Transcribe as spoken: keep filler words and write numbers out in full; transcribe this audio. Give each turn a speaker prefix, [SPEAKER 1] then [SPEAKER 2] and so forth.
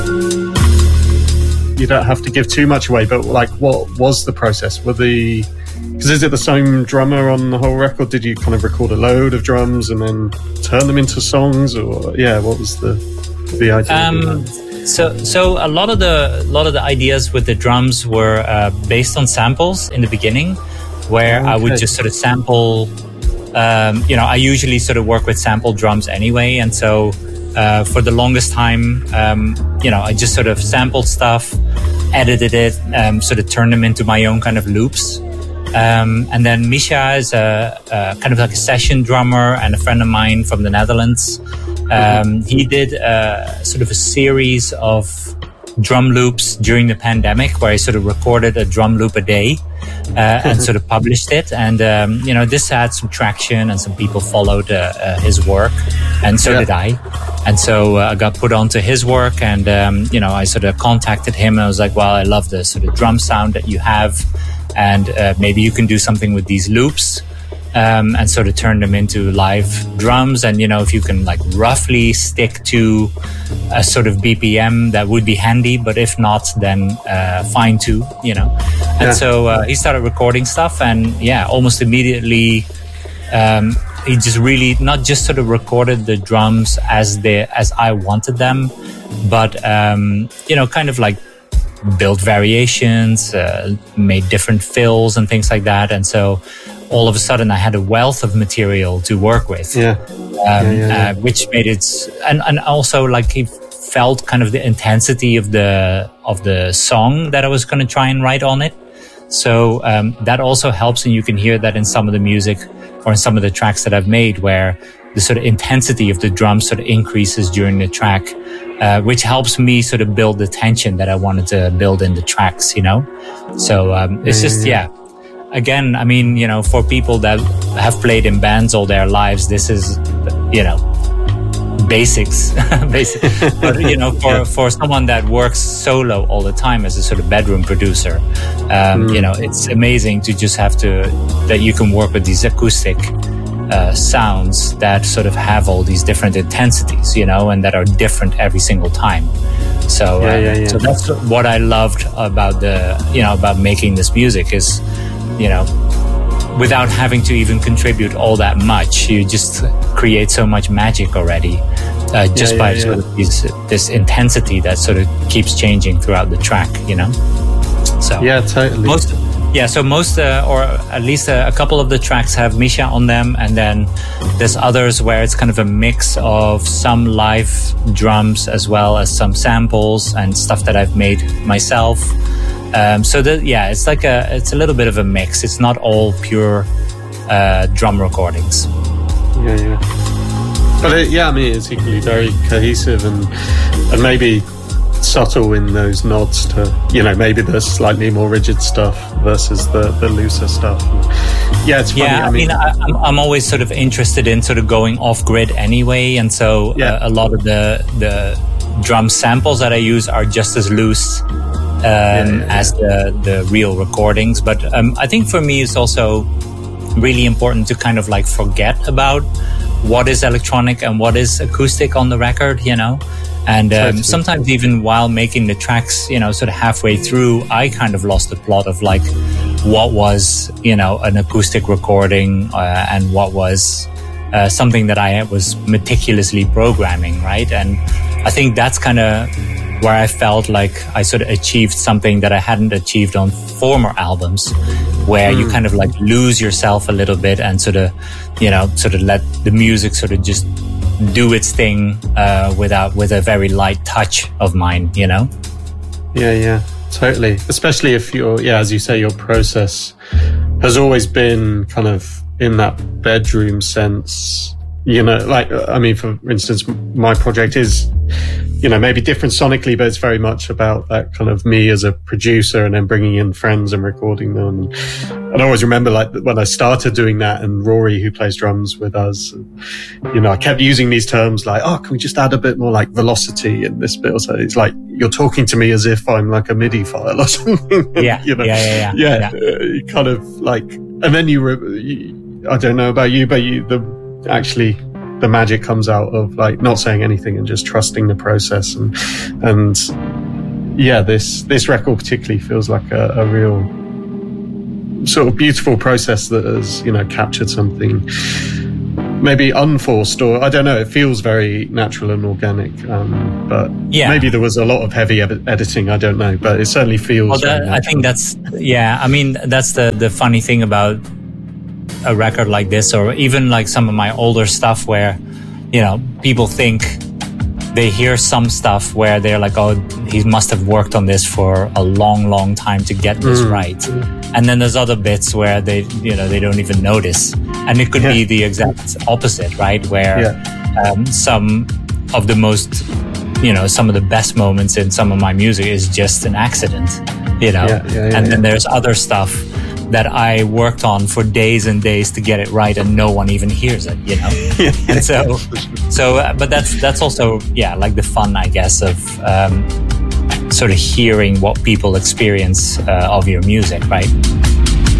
[SPEAKER 1] You don't have to give too much away, but like, what was the process? Were the because is it the same drummer on the whole record? Did you kind of record a load of drums and then turn them into songs, or yeah, what was the the idea?
[SPEAKER 2] Um, so so a lot of the a lot of the ideas with the drums were uh, based on samples in the beginning, where okay. I would just sort of sample. Um, you know, I usually sort of work with sample drums anyway, and so. Uh, for the longest time, um, you know, I just sort of sampled stuff, edited it, um, sort of turned them into my own kind of loops. Um, and then Misha is a, a kind of like a session drummer and a friend of mine from the Netherlands. Um, he did uh, sort of a series of drum loops during the pandemic where he sort of recorded a drum loop a day uh, and sort of published it. And, um, you know, this had some traction and some people followed uh, uh, his work. And so yeah. did I. And so uh, I got put onto his work and, um, you know, I sort of contacted him and I was like, well, I love the sort of drum sound that you have. And uh, maybe you can do something with these loops. Um, and sort of turn them into live drums. And, you know, if you can like roughly stick to a sort of B P M, that would be handy. But if not, then uh, fine too, you know. And yeah. so uh, he started recording stuff and yeah, almost immediately um, he just really not just sort of recorded the drums as they as I wanted them, but, um, you know, kind of like built variations, uh, made different fills and things like that. And so all of a sudden I had a wealth of material to work with,
[SPEAKER 1] yeah.
[SPEAKER 2] Um,
[SPEAKER 1] yeah, yeah, yeah.
[SPEAKER 2] Uh, which made it, and, and also like he felt kind of the intensity of the, of the song that I was going to try and write on it. So, um, that also helps. And you can hear that in some of the music or in some of the tracks that I've made where the sort of intensity of the drums sort of increases during the track, uh, which helps me sort of build the tension that I wanted to build in the tracks, you know? So, um, it's just, yeah. Again, I mean, you know, for people that have played in bands all their lives, this is, you know, basics, basic. But, you know, for, yeah. for someone that works solo all the time as a sort of bedroom producer, um, mm. you know, it's amazing to just have to, that you can work with these acoustic uh, sounds that sort of have all these different intensities, you know, and that are different every single time. So,
[SPEAKER 1] yeah,
[SPEAKER 2] um,
[SPEAKER 1] yeah, yeah.
[SPEAKER 2] so that's what I loved about the, you know, about making this music is, you know, without having to even contribute all that much, you just create so much magic already, uh, just yeah, by yeah, sort yeah. of these, this intensity that sort of keeps changing throughout the track, you know? So
[SPEAKER 1] yeah, totally.
[SPEAKER 2] Most, yeah, so most, uh, or at least a, a couple of the tracks have Misha on them, and then there's others where it's kind of a mix of some live drums as well as some samples and stuff that I've made myself. Um, so that, yeah, it's like a, it's a little bit of a mix. It's not all pure, uh, drum recordings.
[SPEAKER 1] Yeah, yeah. But it, yeah, I mean, it's equally very cohesive and, and maybe subtle in those nods to, you know, maybe the slightly more rigid stuff versus the, the looser stuff. And yeah, it's funny.
[SPEAKER 2] Yeah, I, I mean, mean I, I'm, I'm always sort of interested in sort of going off grid anyway. And so yeah. uh, a lot of the, the drum samples that I use are just as loose Um, yeah, yeah, yeah. as the, the real recordings. But um, I think for me it's also really important to kind of like forget about what is electronic and what is acoustic on the record, you know? And um, sometimes even while making the tracks, you know, sort of halfway through, I kind of lost the plot of like what was, you know, an acoustic recording uh, and what was uh, something that I was meticulously programming, right? And I think that's kind of where I felt like I sort of achieved something that I hadn't achieved on former albums, where mm. you kind of like lose yourself a little bit and sort of, you know, sort of let the music sort of just do its thing uh, without, with a very light touch of mine, you know?
[SPEAKER 1] Yeah, yeah, totally. Especially if you're, yeah, as you say, your process has always been kind of in that bedroom sense. You know, like, I mean, for instance, my project is, you know, maybe different sonically, but it's very much about that kind of me as a producer and then bringing in friends and recording them. And, and I always remember like when I started doing that and Rory, who plays drums with us, and, you know, I kept using these terms like, oh, can we just add a bit more like velocity in this bit? So it's like, you're talking to me as if I'm like a MIDI file or something.
[SPEAKER 2] Yeah.
[SPEAKER 1] you know,
[SPEAKER 2] yeah, yeah, yeah.
[SPEAKER 1] Yeah.
[SPEAKER 2] yeah.
[SPEAKER 1] Uh, kind of like, and then you, re- you, I don't know about you, but you, the, actually the magic comes out of like not saying anything and just trusting the process. And and yeah, this this record particularly feels like a, a real sort of beautiful process that has, you know, captured something maybe unforced, or I don't know, it feels very natural and organic, um, but yeah. maybe there was a lot of heavy ed- editing, I don't know, but it certainly feels
[SPEAKER 2] well, that, I think that's yeah I mean that's the the funny thing about a record like this, or even like some of my older stuff where, you know, people think they hear some stuff where they're like, oh, he must have worked on this for a long, long time to get this mm. right. And then there's other bits where they, you know, they don't even notice. And it could yeah. be the exact opposite, right? Where yeah. um, some of the most, you know, some of the best moments in some of my music is just an accident, you know? Yeah, yeah, yeah, and then yeah. there's other stuff that I worked on for days and days to get it right, and no one even hears it, you know. And so, so, uh, but that's that's also, yeah, like the fun, I guess, of um, sort of hearing what people experience uh, of your music, right?